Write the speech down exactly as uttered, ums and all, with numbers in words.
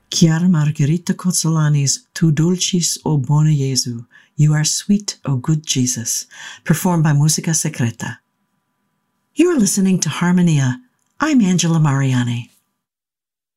Chiara Margherita Cozzolani's Tu Dulcis, O Bone Jesu, You Are Sweet, O Good Jesus, performed by Musica Secreta. You're listening to Harmonia. I'm Angela Mariani.